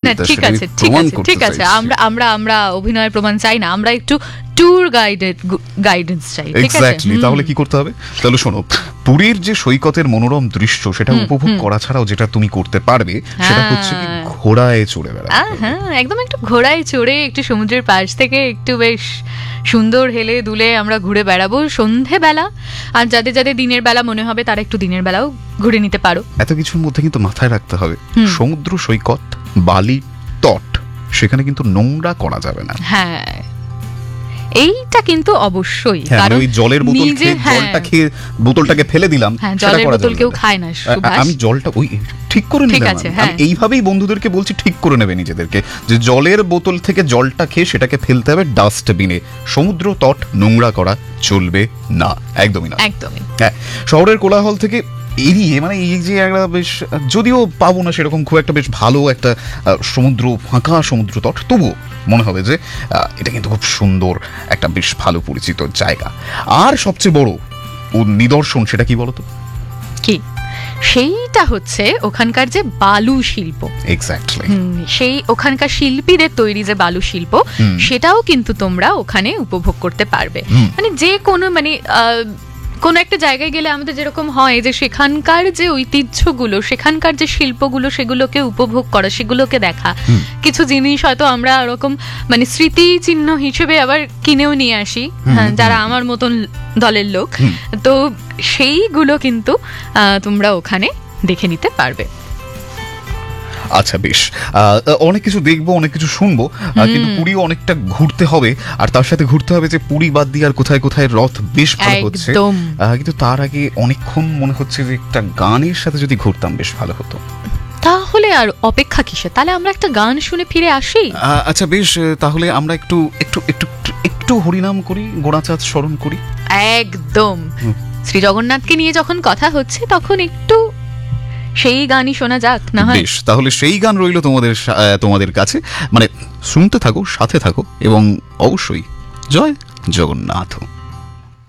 ঠিক আছে ঠিক আছে, আমরা অভিনয়ের প্রমাণ চাই না, আমরা একটু ট্যুর গাইডেন্স চাই। এক্স্যাক্টলি। তাহলে কি করতে হবে? তাহলে শোনো, পুরীর যে সৈকতের মনোরম দৃশ্য সেটা উপভোগ করা ছাড়াও যেটা তুমি করতে পারবে সেটা হচ্ছে কি ঘোড়ায় চড়ে বেড়ানো। হ্যাঁ, একদম একটু ঘোড়ায় চড়ে একটু সমুদ্রের পাশ থেকে একটু বেশ সুন্দর হেলে দুলে আমরা ঘুরে বেড়াবো সন্ধেবেলা। আর যাদের যাদের দিনের বেলা মনে হবে তারা একটু দিনের বেলাও ঘুরে নিতে পারো। এত কিছুর মধ্যে কিন্তু মাথায় রাখতে হবে সমুদ্র সৈকত, বালি তট, সেখানে কিন্তু নোংরা করা যাবে না। হ্যাঁ, এইটা কিন্তু অবশ্যই, কারণ ওই জলের বোতল খেয়ে জলটা খেয়ে বোতলটাকে ফেলে দিলাম, জলের বোতল কেউ খায় না। আমি জলটা ওই ঠিক করে নিলাম, আমি এইভাবেই বন্ধুদেরকে বলছি ঠিক করে নেবে নিজেদেরকে, যে জলের বোতল থেকে জলটা খেয়ে সেটাকে ফেলতে হবে ডাস্টবিনে। সমুদ্র তট নোংরা করা চলবে না, একদমই না, একদমই। হ্যাঁ, শহরের কোলাহল থেকে এড়িয়ে, মানে এই যে একটা বেশ, যদিও পাবো না সেরকম খুব একটা বেশ ভালো একটা সমুদ্র, ফাঁকা সমুদ্র তট, তবুও মনে হবে যে এটা কিন্তু খুব সুন্দর একটা বেশ ভালো পরিচিত জায়গা। আর সবচেয়ে বড় ও নিদর্শন সেটা কি বলতো? কি? সেইটা হচ্ছে ওখানকার যে বালু শিল্প। এক্স্যাক্টলি। সেই ওখানকার শিল্পীদের তৈরি যে বালু শিল্প, সেটাও কিন্তু তোমরা ওখানে উপভোগ করতে পারবে। মানে যে কোনো, মানে কোনো একটা জায়গায় গেলে আমাদের যেরকম হয় যে সেখানকার যে ঐতিহ্যগুলো, সেখানকার যে শিল্পগুলো, সেগুলোকে উপভোগ করা, সেগুলোকে দেখা। কিছু জিনিস হয়তো আমরা ওরকম মানে স্মৃতি চিহ্ন হিসেবে আবার কিনেও নিয়ে আসি, যারা আমার মতন দলের লোক, তো সেইগুলো কিন্তু তোমরা ওখানে দেখে নিতে পারবে। আচ্ছা, বেশ, অনেক কিছু দেখবো, অনেক কিছু শুনবো, কিন্তু পুরী অনেকটা ঘুরতে হবে। আর তার সাথে ঘুরতে হবে যে পুরী বাদ দিয়ে আর কোথায় কোথায় রথ বেশ ভালো হচ্ছে। কিন্তু তার আগে অনেকক্ষণ মনে হচ্ছে যে একটা গানের সাথে যদি ঘুরতাম বেশ ভালো হতো। তাহলে আর অপেক্ষা কিসে? তাহলে আমরা একটা গান শুনে ফিরে আসি। আচ্ছা বেশ, তাহলে আমরা একটু একটু একটু একটু হরিনাম করি, গোড়াচাঁদ স্মরণ করি। একদম। শ্রী জগন্নাথকে নিয়ে যখন কথা হচ্ছে তখন একটু সেই গানই শোনা যাক না হয়? বেশ, তাহলে সেই গান রইল তোমাদের কাছে, মানে শুনতে থাকো, সাথে থাকো, এবং অবশ্যই জয় জগন্নাথ।